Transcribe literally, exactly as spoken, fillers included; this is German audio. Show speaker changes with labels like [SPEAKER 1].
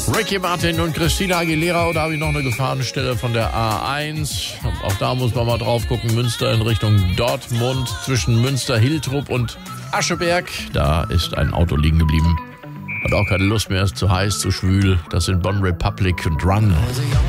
[SPEAKER 1] Ricky Martin und Christina Aguilera, oder habe ich noch eine Gefahrenstelle von der A eins? Auch da muss man mal drauf gucken. Münster in Richtung Dortmund, zwischen Münster-Hiltrup und Ascheberg. Da ist ein Auto liegen geblieben. Hat auch keine Lust mehr, ist zu heiß, zu schwül. Das sind Bon Republic und Run.